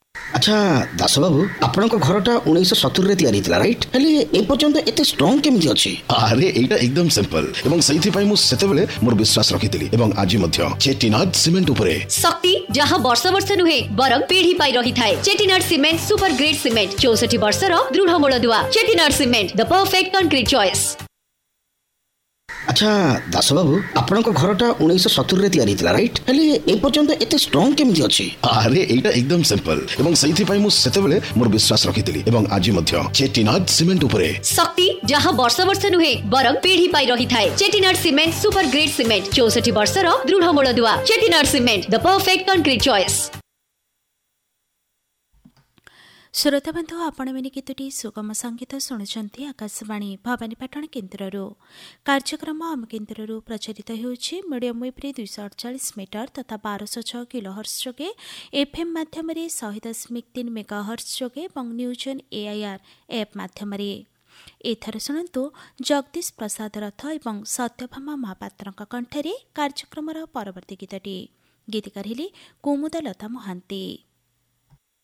আচ্ছা দাস বাবু, ଆପଣଙ୍କ ଘରଟା 1970ରେ ତିଆରି ହେଇଥିଲା ରାଇଟ୍? ହେଲେ ଏ ପର୍ଯ୍ୟନ୍ତ ଏତେ ଷ୍ଟ୍ରଙ୍ଗ କେମିତି ଅଛି? ଆରେ ଏଇଟା ଏକଦମ ସିମ୍ପଲ ଏବଂ ସେଇଥିପାଇଁ ମୁଁ ସେତେବେଳେ ମୋର ବିଶ୍ୱାସ ରଖିଥିଲି ଏବଂ ଆଜି ମଧ୍ୟ ଚେଟିନାଡ୍ ସିମେଣ୍ଟ ଉପରେ ଶକ୍ତି ଯାହା ବର୍ଷ ବର୍ଷ ନୁହେଁ ବରଂ ପିଢି ପାଇ ରହିଥାଏ। ଚେଟିନାଡ୍ ସିମେଣ୍ଟ ସୁପର ଗ୍ରେଡ୍ ସିମେଣ୍ଟ 64 ବର୍ଷର ଦୃଢ ମୂଳଦୁଆ। ଚେଟିନାଡ୍ ସିମେଣ୍ଟ ଦ ପରଫେକ୍ଟ କଂକ୍ରିଟ ଚଏସ୍। ଆଚ୍ଛା ଦାସ ବାବୁ, ଆପଣଙ୍କ ଘରଟା 1970ରେ ତିଆରି ହେଇଥିଲା ରାଇଟ୍? ହେଲେ ଏ ପର୍ଯ୍ୟନ୍ତ ଏତେ ଷ୍ଟ୍ରଙ୍ଗ କେମିତି ଅଛି? ଆରେ ଏଇଟା ଏକଦମ ସିମ୍ପଲ ଏବଂ ସେଇଥିପାଇଁ ମୁଁ ସେତେବେଳେ ମୋର ବିଶ୍ୱାସ ରଖିଥିଲି ଏବଂ ଆଜି ମଧ୍ୟ ଚେଟିନାଡ୍ ସିମେଣ୍ଟ ଉପରେ ଶକ୍ତି ଯାହା ବର୍ଷ ବର୍ଷ ନୁହେଁ ବରଂ ପିଢି ପାଇ ରହିଥାଏ। ଚେଟିନାଡ୍ ସିମେଣ୍ଟ ସୁପର ଗ୍ରେଡ୍ ସିମେଣ୍ଟ 64 ବର୍ଷର ଦୃଢ ମୂଳଦୁଆ। ଚେଟିନାଡ୍ ସିମେଣ୍ଟ ଦ ପରଫେକ୍ଟ କଂକ୍ରିଟ ଚଏସ୍। ଶ୍ରୋତାବନ୍ଧୁ ଆପଣମାନେ କେତୋଟି ସୁଗମ ସଙ୍ଗୀତ ଶୁଣୁଛନ୍ତି ଆକାଶବାଣୀ ଭବାନୀପାଟଣା କେନ୍ଦ୍ରରୁ। କାର୍ଯ୍ୟକ୍ରମ ଆମ କେନ୍ଦ୍ରରୁ ପ୍ରଚାରିତ ହେଉଛି ମିଡ଼ିୟମ୍ ୱେଭ୍ରେ 248 ମିଟର ତଥା 1206 କିଲୋହର୍ଟ୍ଜ ଯୋଗେ, ଏଫ୍ଏମ୍ ମାଧ୍ୟମରେ 100.3 ମେଗାହର୍ଟ୍ଜ ଯୋଗେ ଏବଂ ନ୍ୟୁଜ୍ ଅନ୍ ଏଆଇଆର୍ ଆପ୍ ମାଧ୍ୟମରେ। ଏଥର ଶୁଣନ୍ତୁ ଜଗଦୀଶ ପ୍ରସାଦ ରଥ ଏବଂ ସତ୍ୟଭାମା ମହାପାତ୍ରଙ୍କ କଣ୍ଠରେ କାର୍ଯ୍ୟକ୍ରମର ପରବର୍ତ୍ତୀ ଗୀତଟି। ଗୀତିକାର ହେଲେ କୁମୁଦଲତା ମହାନ୍ତି।